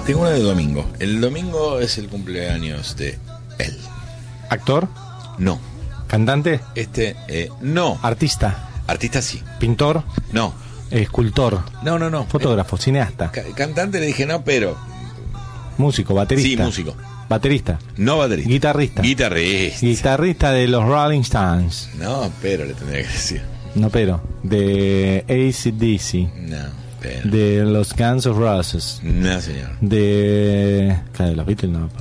Tengo una de domingo. El domingo es el cumpleaños de él. ¿Actor? No. ¿Cantante? No. ¿Artista? Artista sí. ¿Pintor? No. ¿Escultor? No. ¿Fotógrafo? ¿Cineasta? Cantante le dije no, pero... ¿Músico? ¿Baterista? Sí, músico. ¿Baterista? No baterista. ¿Guitarrista? Guitarrista de los Rolling Stones. No, pero le tendría que decir. No, pero. De AC/DC. No, pero. De los Guns N' Roses. No, señor. De... Claro, de los Beatles no.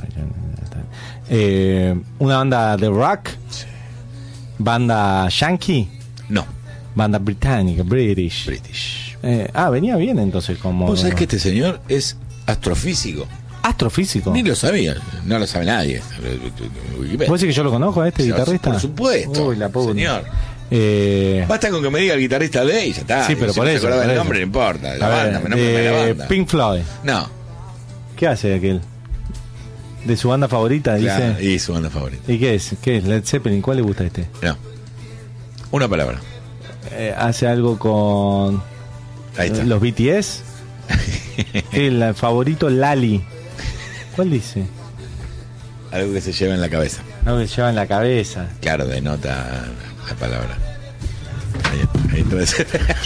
Una banda de rock. Sí. Banda yankee. No. Banda británica, British. Venía bien entonces como... ¿Vos sabés que este señor es astrofísico? ¿Astrofísico? Ni lo sabía, no lo sabe nadie. ¿Vos decís que yo lo conozco a este guitarrista? Por supuesto. Uy, la puta. Señor. Basta con que me diga el guitarrista de y ya está. Sí, pero si por no eso. se acordaba por el eso. nombre, no importa. La A banda, ver, me nombre la banda. Pink Floyd. No. ¿Qué hace aquel? ¿De su banda favorita, Claro, dice? y su banda favorita. ¿Y qué es? ¿Qué es? ¿Led Zeppelin? ¿Cuál le gusta a este? No. Una palabra. ¿Hace algo con Ahí está. los BTS? El favorito Lali. ¿Cuál dice? Algo que se lleva en la cabeza. Algo que lleva en la cabeza. Claro, denota la palabra. Ahí está.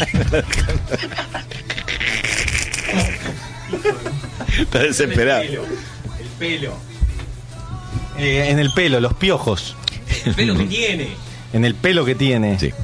Está desesperado. El pelo. En el pelo, los piojos. El pelo que tiene. En el pelo que tiene. Sí.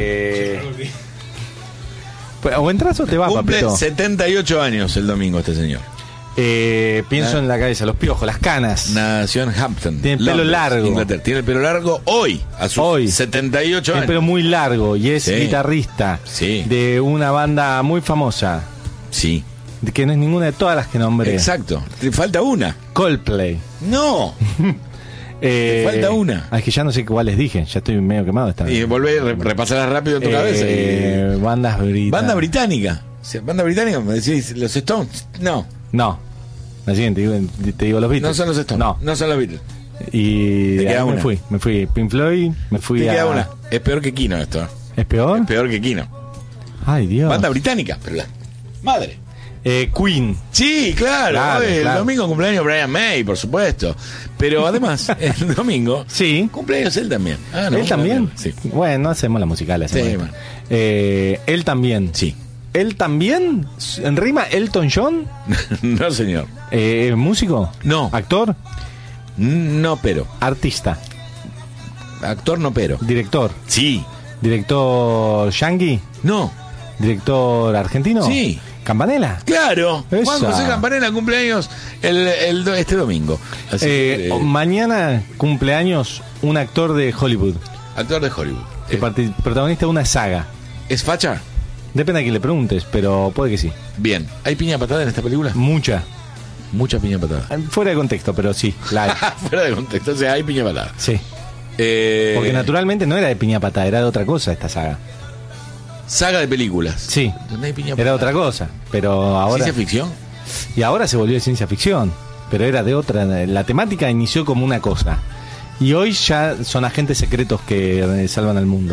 Pues, o entras o te vas, Cumple papito. 78 años el domingo este señor. Pienso en la cabeza, los piojos, las canas. Nació en Hampton. Tiene el pelo Londres, largo. Inglaterra. Tiene el pelo largo hoy, a sus 78 Tiene años. el pelo muy largo y es Sí. guitarrista Sí. de una banda muy famosa. Sí. Que no es ninguna de todas las que nombré. Exacto. Te falta una. Coldplay. No. Te falta una. Es que ya no sé cuáles dije, ya estoy medio quemado esta vez. Y volvé a repasarlas rápido en tu cabeza. Bandas británicas. Banda británica. O sea, banda británica, me decís, los Stones. No. No. La siguiente, te digo los Beatles. No son los Stones. No son los Beatles. Y Te de queda ahí una. me fui. Pink Floyd, me fui Te a... queda una. Es peor que Kino esto. ¿Es peor? Es peor que Kino. Ay, Dios. Banda británica, pero la madre. Queen. Sí, claro. Claro, el claro. domingo cumpleaños Brian May, por supuesto. Pero además, el domingo Sí. cumpleaños él también. Ah, no, ¿Él también? Sí. Bueno, hacemos la musical. Sí, bueno. Él también. Sí. ¿Él también? ¿En rima Elton John? No, señor. ¿Músico? No. ¿Actor? No, pero. ¿Artista? Actor no, pero. ¿Director? Sí. ¿Director yankee? No. ¿Director argentino? Sí. ¿Campanella? Claro. Esa. Juan José Campanella cumpleaños este domingo. Así que, Mañana cumpleaños un actor de Hollywood. actor de Hollywood. Protagonista de una saga. ¿Es facha? Depende a quién le preguntes, pero puede que sí. Bien. ¿Hay piña patada en esta película? Mucha. Mucha piña patada. Fuera de contexto, pero sí, la hay. Fuera de contexto, o sea, hay piña patada. Sí. Porque naturalmente no era de piña patada, era de otra cosa esta saga. Saga de películas. Sí. ¿Dónde hay piña Era patada? otra cosa, pero ahora... ¿Ciencia ficción? Y ahora se volvió de ciencia ficción, pero era de otra. La temática inició como una cosa. Y hoy ya son agentes secretos que salvan al mundo.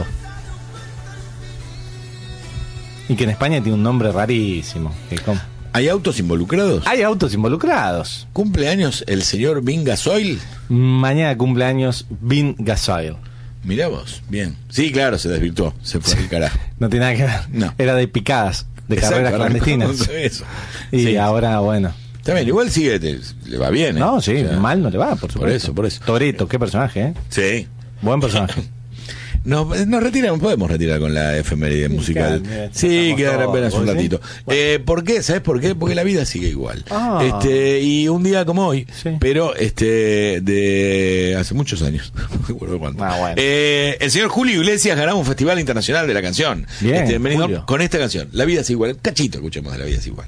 Y que en España tiene un nombre rarísimo. ¿Hay autos involucrados? Hay autos involucrados. ¿Cumpleaños el señor Vin Gasoil? Mañana cumpleaños Vin Gasoil. Mirá vos, bien. Sí, claro, se desvirtuó, se fue al carajo. No tiene nada que ver. No. Era de picadas, de Exacto, carreras ahora clandestinas. no sé eso. Y Sí. ahora, bueno. También, igual sigue, le va bien, ¿eh? No, sí, O sea, mal no le va, por supuesto. por eso. Toretto, qué personaje, ¿eh? Sí. Buen personaje. Nos retiramos, podemos retirar con la efeméride musical. mira, Sí, estamos quedará todos, apenas un ¿sí? ratito. Bueno. ¿Por qué? ¿Sabes por qué? Porque la vida sigue igual. Ah. Y un día como hoy, Sí. pero de hace muchos años. No me acuerdo cuánto. Bueno. El señor Julio Iglesias ganaba un festival internacional de la canción. Bien, Venido Julio. con esta canción. La vida es igual. Cachito, escuchemos de La vida es igual.